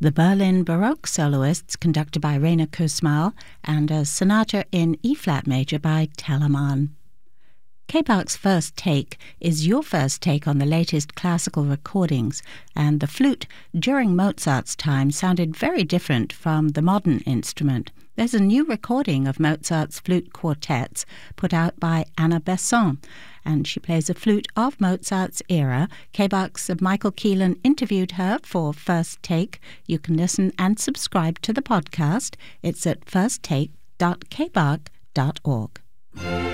the Berlin Baroque Soloists conducted by Rainer Kussmaul, and a sonata in E-flat major by Telemann. K-Bach's First Take is your first take on the latest classical recordings, and the flute during Mozart's time sounded very different from the modern instrument. There's a new recording of Mozart's flute quartets put out by Anna Besson, and she plays a flute of Mozart's era. K-Bach's Michael Keelan interviewed her for First Take. You can listen and subscribe to the podcast. It's at firsttake.kbach.org.